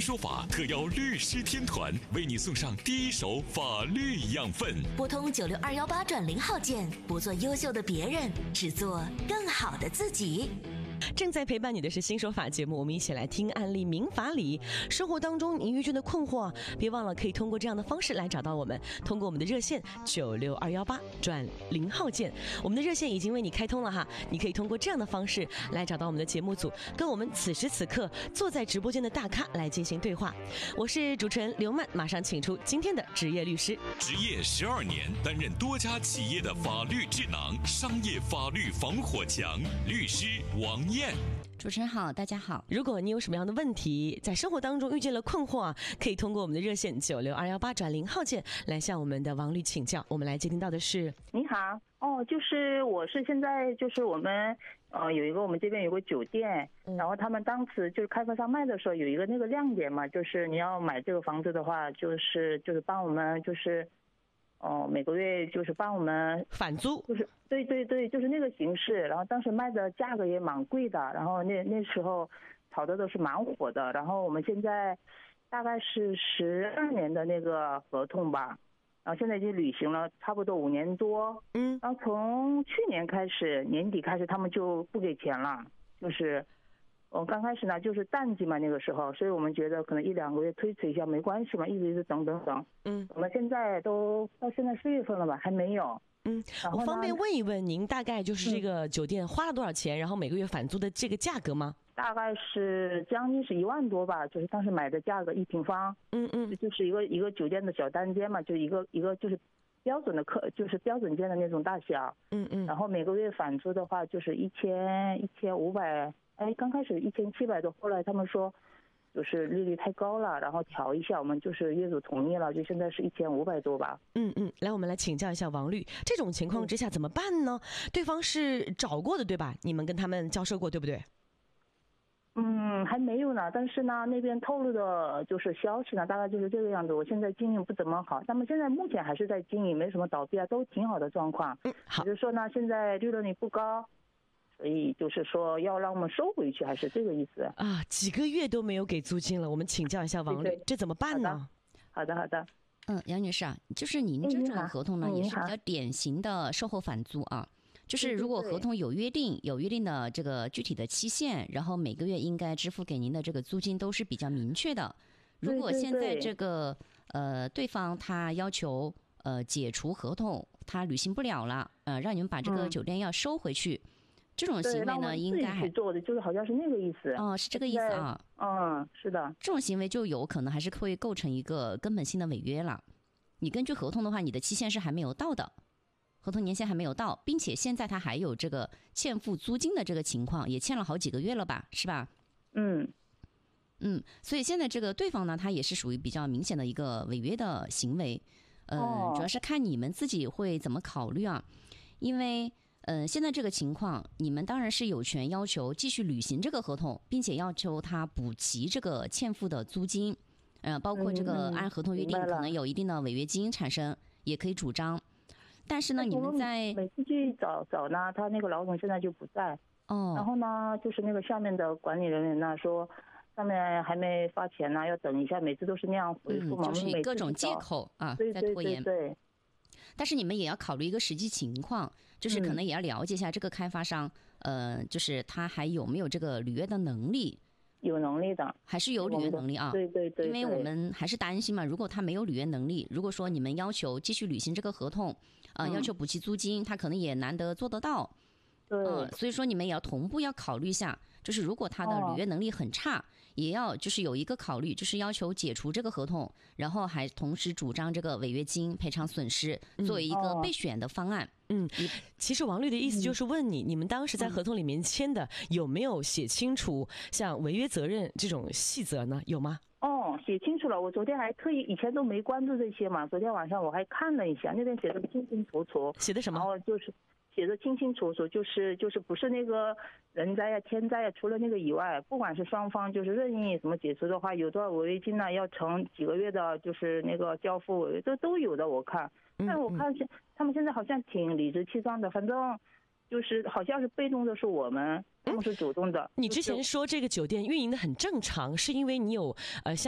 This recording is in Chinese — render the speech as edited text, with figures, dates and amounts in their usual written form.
说法特邀律师天团为你送上第一手法律养分。 拨通96218转0号键，不做优秀的别人，只做更好的自己。 正在陪伴你的是新说法节目，我们一起来听案例民法里。生活当中您遇见的困惑，别忘了可以通过这样的方式来找到我们，通过我们的热线96218转0号键，我们的热线已经为你开通了哈，你可以通过这样的方式来找到我们的节目组，跟我们此时此刻坐在直播间的大咖来进行对话。我是主持人刘曼，马上请出今天的职业律师。 执业12年，担任多家企业的法律智囊，商业法律防火墙，律师王燕。 主持人好，大家好。 如果你有什么样的问题，在生活当中遇见了困惑，可以通过我们的热线96218转0号键来向我们的王律请教。我们来接听到的是， 你好，就是我是现在就是我们有一个我们这边有个酒店，然后他们当时就是开发商卖的时候有一个那个亮点嘛，就是你要买这个房子的话，就是帮我们就是每个月就是帮我们返租， 就是对，就是那个形式。然后当时卖的价格也蛮贵的，然后那时候炒的都是蛮火的。然后我们现在大概是12年的那个合同吧，然后现在已经履行了差不多5年多。然后从去年开始年底开始他们就不给钱了，就是刚开始呢就是淡季嘛那个时候，所以我们觉得可能1-2个月推迟一下没关系嘛，一直等。我们现在都到现在4月份了吧，还没有。 我方便问一问您大概就是这个酒店花了多少钱，然后每个月返租的这个价格吗？ 大概是将近是1万多吧，就是当时买的价格1平方。就是一个酒店的小单间嘛，就一个就是标准的就是标准间的那种大小。然后每个月返租的话就是1500，刚开始1700多，后来他们说就是利率太高了，然后调一下，我们就是业主同意了，就现在是1500多吧。 来，我们来请教一下王律，这种情况之下怎么办呢？对方是找过的对吧？你们跟他们交涉过对不对？ 还没有呢，但是呢那边透露的就是消息呢大概就是这个样子。我现在经营不怎么好，他们现在目前还是在经营，没什么倒闭啊，都挺好的状况。 好， 就是说呢现在利润率不高，所以就是说要让我们收回去，还是这个意思啊？几个月都没有给租金了，我们请教一下王律，这怎么办呢？ 好的。 杨女士啊，就是您这种合同呢，也是比较典型的售后返租啊。就是如果合同有约定的这个具体的期限，然后每个月应该支付给您的这个租金都是比较明确的。如果现在这个对方他要求解除合同，他履行不了了，让你们把这个酒店要收回去。这种行为呢，应该还做的就是好像是那个意思。 是这个意思啊。 是的。 这种行为就有可能还是会构成一个根本性的违约了。你根据合同的话，你的期限是还没有到的，合同年限还没有到，并且现在他还有这个欠付租金的这个情况，也欠了好几个月了吧，是吧？所以现在这个对方呢，他也是属于比较明显的一个违约的行为。主要是看你们自己会怎么考虑啊，因为现在这个情况，你们当然是有权要求继续履行这个合同，并且要求他补齐这个欠付的租金，包括这个按合同约定可能有一定的违约金产生，也可以主张。但是呢，你们在每次去找呢，他那个老总现在就不在。然后呢，就是那个下面的管理人员呢说，上面还没发钱呢，要等一下，每次都是那样回复嘛。 就是以各种借口在拖延。 对。 但是你们也要考虑一个实际情况，就是可能也要了解一下这个开发商，就是他还有没有这个履约的能力。 有能力的， 还是有履约能力啊？ 对， 因为我们还是担心嘛，如果他没有履约能力，如果说你们要求继续履行这个合同，要求补齐租金，他可能也难得做得到。所以说你们也要同步要考虑一下，就是如果他的履约能力很差，也要就是有一个考虑，就是要求解除这个合同，然后还同时主张这个违约金赔偿损失，作为一个备选的方案。 其实王律的意思就是问你们当时在合同里面签的有没有写清楚像违约责任这种细则呢？有吗？ 写清楚了。我昨天还特意，以前都没关注这些嘛，昨天晚上我还看了一下，那边写的清清楚楚。 写的什么？ 然后就是写的清清楚楚，就是不是那个人灾呀、天灾呀，除了那个以外，不管是双方就是任意什么解除的话，有多少违约金呢？要乘几个月的，就是那个交付违约，这都有的。我看，但我看他们现在好像挺理直气壮的，反正就是好像是被动的是我们，他们是主动的。 你之前说这个酒店运营的很正常，是因为你有